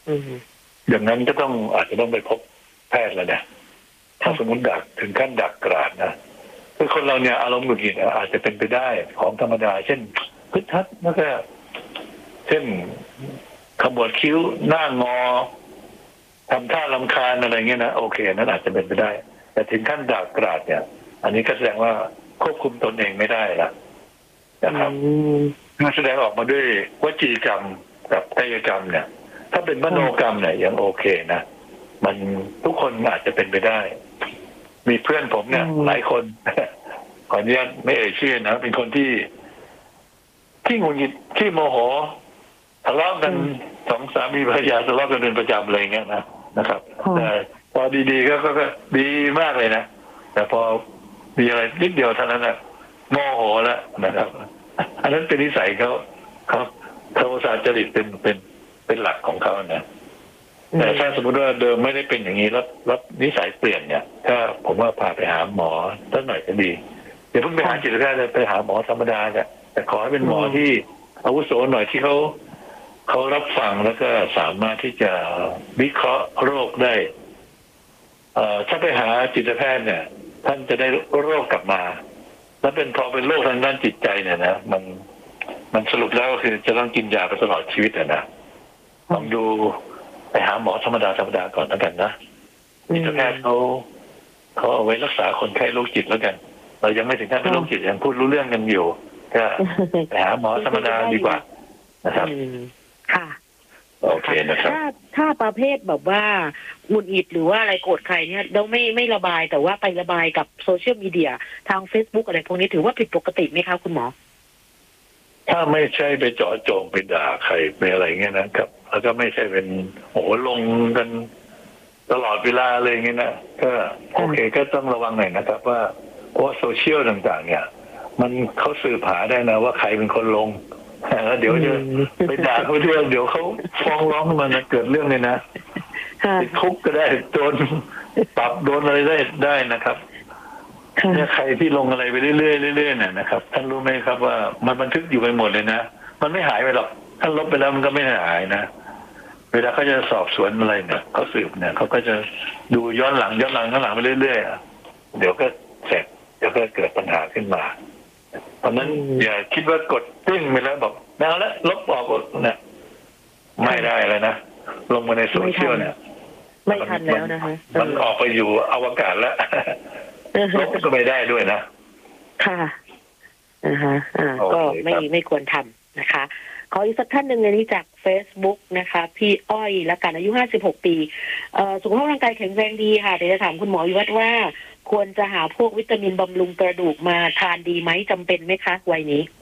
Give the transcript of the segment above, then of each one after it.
อย่างนั้นก็ต้องอาจจะต้องไปพบแพทย์แล้วเนี่ยถ้าสมมติดักถึงขั้นดักกราดนะคือคนเราเนี่ยอารมณ์หงุดหงิดอาจจะเป็นไปได้ของธรรมดาเช่นพึดทัดแล้วก็เช่นขมวดคิ้วหน้างอทำท่ารำคาญอะไรเงี้ยนะโอเคนั้นอาจจะเป็นไปได้แต่ถึงขั้นดักกราดเนี่ยอันนี้ก็แสดงว่าควบคุมตนเองไม่ได้ละนะครับแสดงออกมาด้วยวจีกรรมกับกายกรรมเนี่ยถ้าเป็นมโนกรรมเนี่ยยังโอเคนะมันทุกคนอาจจะเป็นไปได้มีเพื่อนผมเนี่ยหลายคนขออนุญาตไม่เอ่ยชื่อนะเป็นคนที่หงุดหงิดที่โมโหทะเลาะกันสองสามีภรรยาทะเลาะกันเป็นประจำอะไรเงี้ยนะครับแต่พอดีๆก็ดีมากเลยนะแต่พอมีอะไรนิดเดียวเท่านั้นนะโมโหแล้วนะครับอันนั้นเป็นนิสัยเขาโทสะจริตเป็นหลักของเขานะแต่ถ้าสมมติว่าเดิมไม่ได้เป็นอย่างนี้แล้วนิสัยเปลี่ยนเนี่ยถ้าผมว่าพาไปหาหมอสักหน่อยก็ดีเดี๋ยวเพิ่งไปหาจิตแพทย์เลยไปหาหมอธรรมดาเนี่ยแต่ขอให้เป็นหมอที่อาวุโสหน่อยที่เขารับฟังแล้วก็สามารถที่จะวิเคราะห์โรคได้ถ้าไปหาจิตแพทย์เนี่ยท่านจะได้โรคกลับมาแล้วพอเป็นโรคทางด้านจิตใจเนี่ยนะมันสรุปแล้วก็คือจะต้องกินยาไปตลอดชีวิตนะลองดูไปหาหมอธรรมดาก่อนแล้วกันนะจิตแพทย์เขาเอาไว้รักษาคนไข้โรคจิตแล้วกันเรายังไม่ถึงขั้นเป็นโรคจิตยังพูดรู้เรื่องกันอยู่ก็ไปหาหมอธรรมดาดีกว่านะครับค่ะโอเคนะครับถ้าประเภทแบบว่าหงุดหงิดหรือว่าอะไรโกรธใครเนี่ยเราไม่ระบายแต่ว่าไประบายกับโซเชียลมีเดียทาง Facebook อะไรพวกนี้ถือว่าผิดปกติไหมคะคุณหมอถ้าไม่ใช่ไปเจาะจงไปด่าใครไปอะไรเงี้ยนะครับแล้วก็ไม่ใช่เป็นโอ้โหลงกันตลอดเวลาเลยเงี้ยนะก็โอเคก็ต้องระวังหน่อยนะครับว่าเพราะโซเชียลต่างๆเนี่ยมันเขาสืบหาได้นะว่าใครเป็นคนลงแล้วเดี๋ยวจะไปด่าเขาเรื่องเดี๋ยวเขาฟ้องร้องมันเกิดเรื่องเลยนะติดคุกก็ได้โดนปรับโดนอะไรได้นะครับเนี่ยใครที่ลงอะไรไปเรื่อยๆเรื่อยๆเนี่ยนะครับท่านรู้ไหมครับว่ามันบันทึกอยู่ไปหมดเลยนะมันไม่หายไปหรอกท่านลบไปแล้วมันก็ไม่หายนะเวลาเขาจะสอบสวนอะไรเนี่ยเขาสืบเนี่ยเขาก็จะดูย้อนหลังข้างหลังไปเรื่อยๆเดี๋ยวก็เสร็จเดี๋ยวก็เกิดปัญหาขึ้นมาเพราะนั้นอย่าคิดว่ากดติ้งไปแล้วบอกไม่เอาละลบออกเนี่ยไม่ได้เลยนะลงมาในโซเชียลเนี่ยไม่ทันแล้วนะคะมันออกไปอยู่อวกาศแล้วลบก็ไม่ได้ด้วยนะค่ะก็ไม่ควรทำนะคะขออีกสักท่านหนึ่งในนี้จาก Facebook นะคะพี่อ้อยละกันอายุ56 ปีสุขภาพร่างกายแข็งแรงดีค่ะเดี๋ยวจะถามคุณหมอวิวัฒน์ว่าควรจะหาพวกวิตามินบำรุงกระดูกมาทานดีไหมจำเป็นไหมคะวัยนี้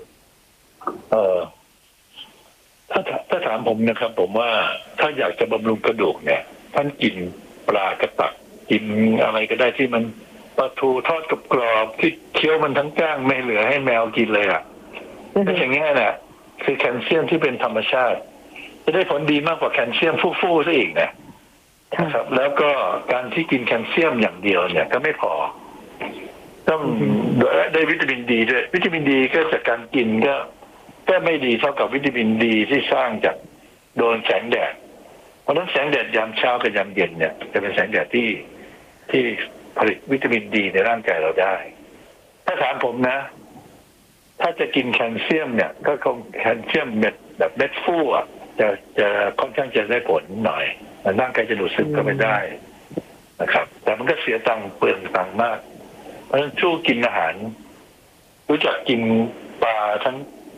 ถ้าถามผมนะครับผมว่าถ้าอยากจะบำรุงกระดูกเนี่ยท่านกินปลากระตักกินอะไรก็ได้ที่มันปลาทูทอดกรอบที่เคี้ยวมันทั้งก้างไม่เหลือให้แมวกินเลยถ้าอย่างนี้เนี่ยคือแคลเซียมที่เป็นธรรมชาติจะได้ผลดีมากกว่าแคลเซียมฟู่ๆซะอีกนะครับแล้วก็การที่กินแคลเซียมอย่างเดียวเนี่ยก็ไม่พอต้องได้วิตามินดีด้วยวิตามินดีก็จากการกินก็ไม่ดีเท่ากับวิตามินดีที่สร้างจากโดนแสงแดดเพราะฉะนั้นแสงแดดยามเช้ากับยามเย็นเนี่ยจะเป็นแสงแดดที่ผลิตวิตามินดีในร่างกายเราได้ถ้าถามผมนะถ้าจะกินแคลเซียมเนี่ยก็คงแคลเซียมเม็ดแบบเม็ดฟู่จะค่อนข้างจะได้ผลหน่อยร่างกายจะดูดซึมก็ไม่ได้นะครับแต่มันก็เสียตังค์เปลืองตังค์มากเพราะฉะนั้นช่วกินอาหารรู้จักกินปลาทั้ง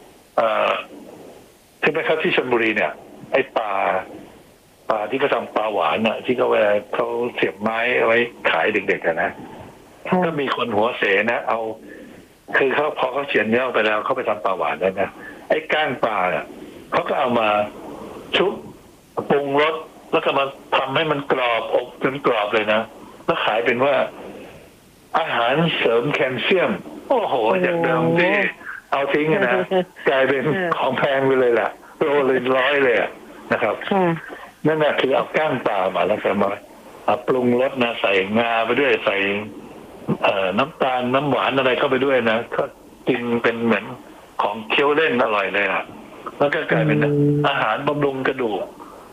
ใช่ไหมครับที่ชลบุรีเนี่ยไอ้ปลาที่เขาทำปลาหวานน่ะที่เขาเวลาเขาเสียบไม้เอาไว้ขายเด็กๆนะก็มีคนหัวเสนะเอาคือเขาพอเขาเฉียนเนื้อไปแล้วเขาไปทำปลาหวานแล้วนะไอ้ก้างปลาเนี่ยเขาก็เอามาชุบปรุงรสแล้วก็มาทำให้มันกรอบอบจนกรอบเลยนะแล้วขายเป็นว่าอาหารเสริมแคลเซียมโอ้โหจากเดิมที่เอาทิ้งนะกลายเป็นของแพงไปเลยล่ะโลเลย100เลยนะครับนั่นแหละคือเอาก้างปลามาแล้วก็มาปรุงรสนะใส่งาไปด้วยใส่น้ำตาลน้ำหวานอะไรเข้าไปด้วยนะก็กินเป็นเหมือนของเคี้ยวเล่นอร่อยเลยแล้วก็กลายเป็นอาหารบำรุงกระดูก